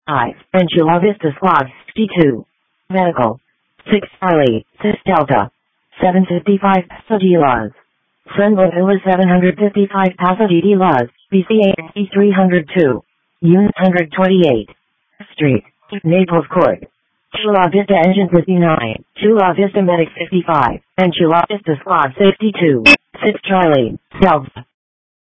5, and Chula Vista Squad 62. Medical. 6 Charlie, 6 Delta. 755 Pasajilas. Sunwood Villas 755 Pasadena, BCA 302. Unit 128. Street, Naples Court. Chula Vista Engine 59, Chula Vista Medic 55, and Chula Vista Squad 62. 6 Charlie, Delta.